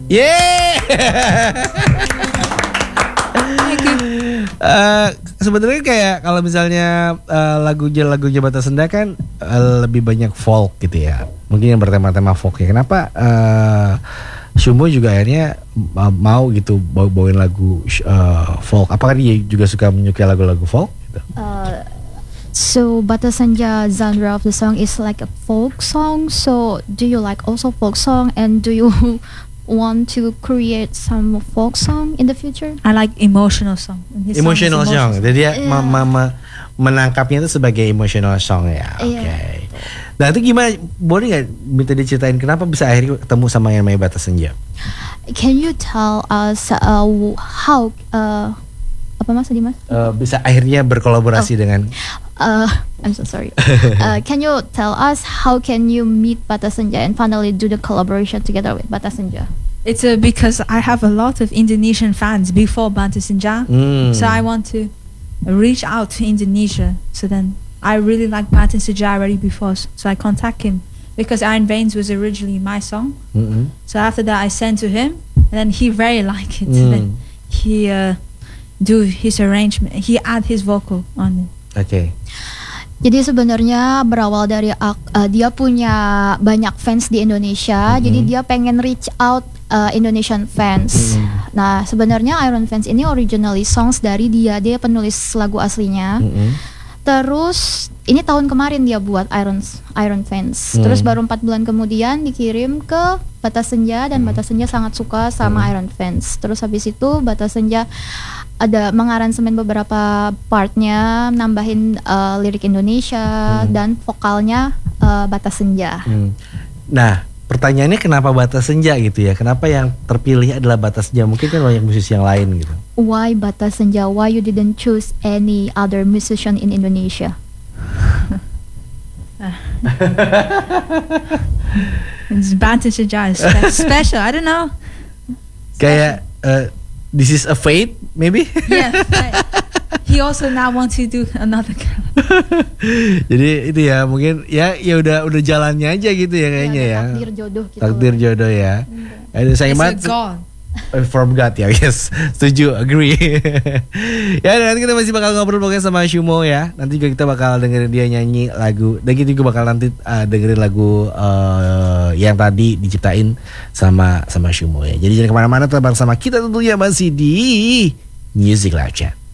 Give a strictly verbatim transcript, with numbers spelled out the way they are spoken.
Yeah. uh, Sebenarnya kayak kalau misalnya uh, lagunya lagunya Batas Senja kan uh, lebih banyak folk gitu ya. Mungkin yang bertema-tema folk ya. Kenapa uh, Shumo juga akhirnya uh, mau gitu bawa bawain lagu uh, folk? Apakah dia juga suka menyukai lagu-lagu folk? Gitu? Uh, so Batas Senja genre of the song is like a folk song. So do you like also folk song, and do you want to create some folk song in the future? I like emotional song. His Emotional song, song. song. Jadi dia Yeah. ma- ma- ma- menangkapnya itu sebagai emotional song ya. Oke. Okay. Yeah. Nah itu gimana? Boleh nggak minta diceritain kenapa bisa akhirnya ketemu sama yang namanya Batas Senja? Can you tell us uh, how uh, apa mas tadi mas? Uh, bisa akhirnya berkolaborasi Oh. dengan. Uh, I'm so sorry. uh, can you tell us how can you meet Batas Senja and finally do the collaboration together with Batas Senja? It's uh, because I have a lot of Indonesian fans before Batas Senja, Hmm. so I want to reach out to Indonesia. So then I really like Batas Senja already before, so I contact him because Iron Veins was originally my song. Mm-mm. So after that I sent to him, and then he very liked it. Mm. Then he uh, do his arrangement. He add his vocal on it. Oke. Okay. Jadi sebenarnya berawal dari uh, dia punya banyak fans di Indonesia, Mm-hmm. jadi dia pengen reach out uh, Indonesian fans. Mm-hmm. Nah sebenarnya Iron Fans ini originally songs dari dia, dia penulis lagu aslinya. Mm-mm. Terus ini tahun kemarin dia buat Iron Iron Fans. Hmm. Terus baru empat bulan kemudian dikirim ke Batas Senja dan Hmm. Batas Senja sangat suka sama Hmm. Iron Fans. Terus habis itu Batas Senja ada mengaransemen beberapa partnya, nambahin uh, lirik Indonesia Hmm. dan vokalnya uh, Batas Senja. Hmm. Nah, pertanyaannya kenapa Batas Senja gitu ya? Kenapa yang terpilih adalah Batas Senja? Mungkin kan banyak musisi yang lain gitu. Why Batas Senja? Why you didn't choose any other musician in Indonesia? It's Batas Senja is spe- special. I don't know. Kayak uh, this is a fate, maybe? Yeah. I- he also now wants to do another. Jadi itu ya mungkin ya ya udah udah jalannya aja gitu ya kayaknya ya. Takdir jodoh gitu. Takdir jodoh ya. Ada saya It's a banget. God. Uh, From God ya, yes, setuju, agree. Ya nanti kita masih bakal ngobrol pokoknya sama Shumo ya. Nanti juga kita bakal dengerin dia nyanyi lagu. Dan kita juga bakal nanti uh, dengerin lagu uh, yang tadi diciptain sama sama Shumo ya. Jadi jangan kemana-mana, tetap bersama kita tentunya masih di Music Live Chat.